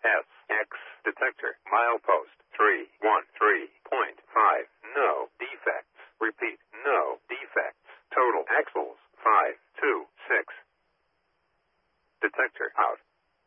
SX detector. Milepost 313.5. No defects. Repeat, no defects. Total axles 526. Detector out.